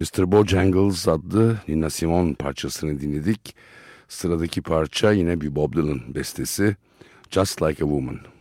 Mr. Bojangles adlı Nina Simone parçasını dinledik. Sıradaki parça yine bir Bob Dylan bestesi, Just Like a Woman.